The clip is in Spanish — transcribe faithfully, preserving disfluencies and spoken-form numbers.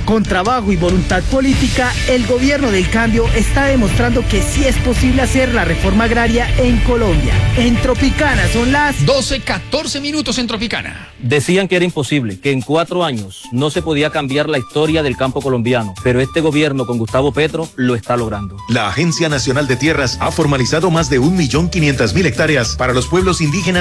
Con trabajo y voluntad política, el gobierno del cambio está demostrando que sí es posible hacer la reforma agraria en Colombia. En Tropicana son las doce, catorce minutos en Tropicana. Decían que era imposible, que en cuatro años no se podía cambiar la historia del campo colombiano, pero este gobierno con Gustavo Petro lo está logrando. La Agencia Nacional de Tierras ha formalizado más de un millón quinientas mil hectáreas para los pueblos indígenas